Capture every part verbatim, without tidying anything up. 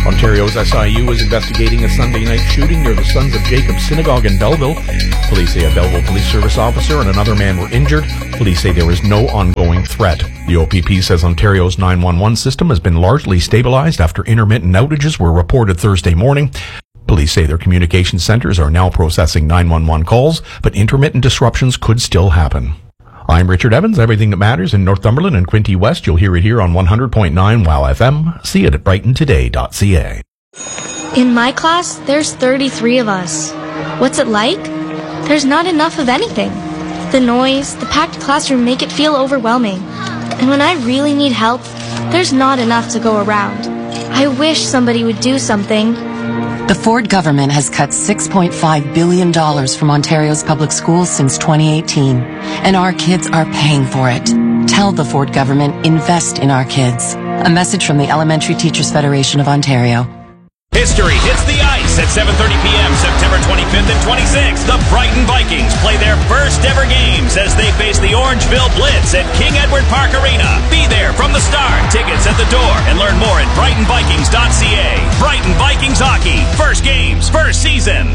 Ontario's S I U is investigating a Sunday night shooting near the Sons of Jacob Synagogue in Belleville. Police say a Belleville Police Service officer and another man were injured. Police say there is no ongoing threat. The O P P says Ontario's nine one one system has been largely stabilized after intermittent outages were reported Thursday morning. Police say their communication centers are now processing nine one one calls, but intermittent disruptions could still happen. I'm Richard Evans. Everything that matters in Northumberland and Quinte West, you'll hear it here on one hundred point nine WOW F M. See it at brighton today dot c a. In my class, there's thirty-three of us. What's it like? There's not enough of anything. The noise, the packed classroom make it feel overwhelming. And when I really need help, there's not enough to go around. I wish somebody would do something. The Ford government has cut six point five billion dollars from Ontario's public schools since twenty eighteen, and our kids are paying for it. Tell the Ford government, invest in our kids. A message from the Elementary Teachers Federation of Ontario. History hits the ice at seven thirty p.m. September twenty-fifth and twenty-sixth. The Brighton Vikings play their first ever games as they face the Orangeville Blitz at King Edward Park Arena. Be there from the start. Tickets at the door and learn more at brighton vikings dot c a. Brighton Vikings hockey. First games, first season.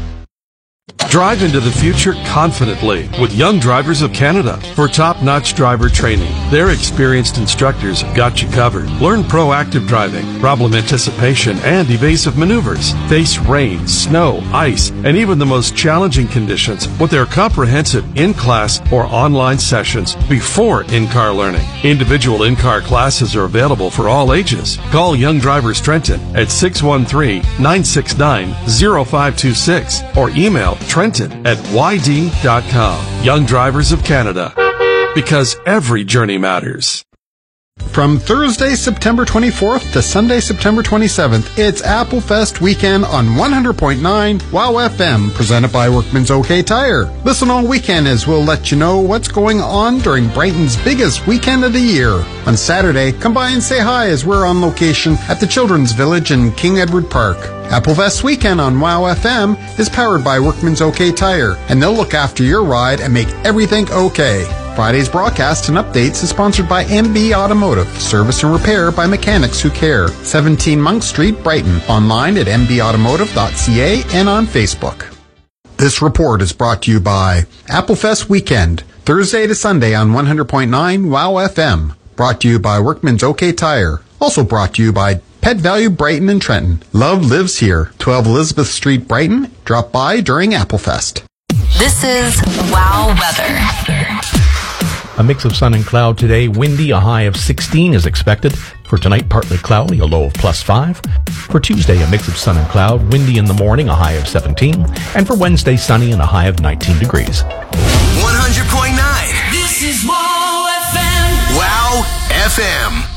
Drive into the future confidently with Young Drivers of Canada for top-notch driver training. Their experienced instructors have got you covered. Learn proactive driving, problem anticipation, and evasive maneuvers. Face rain, snow, ice, and even the most challenging conditions with their comprehensive in-class or online sessions before in-car learning. Individual in-car classes are available for all ages. Call Young Drivers Trenton at six one three, nine six nine, zero five two six or email Trenton at y d dot com. Young Drivers of Canada. Because every journey matters. From Thursday, September twenty-fourth to Sunday, September twenty-seventh, it's Apple Fest weekend on one hundred point nine WOW F M, presented by Workman's OK Tire. Listen all weekend as we'll let you know what's going on during Brighton's biggest weekend of the year. On Saturday, come by and say hi as we're on location at the Children's Village in King Edward Park. Apple Fest weekend on WOW F M is powered by Workman's OK Tire, and they'll look after your ride and make everything okay. Friday's broadcast and updates is sponsored by M B Automotive, service and repair by mechanics who care. seventeen Monk Street, Brighton. Online at m b automotive dot c a and on Facebook. This report is brought to you by Apple Fest Weekend, Thursday to Sunday on one hundred point nine WOW F M. Brought to you by Workman's OK Tire. Also brought to you by Pet Value Brighton and Trenton. Love lives here. twelve Elizabeth Street, Brighton. Drop by during Apple Fest. This is WOW Weather. A mix of sun and cloud today. Windy, a high of sixteen is expected. For tonight, partly cloudy, a low of plus five. For Tuesday, a mix of sun and cloud. Windy in the morning, a high of seventeen. And for Wednesday, sunny and a high of nineteen degrees. one hundred point nine. This is WOW F M. WOW F M.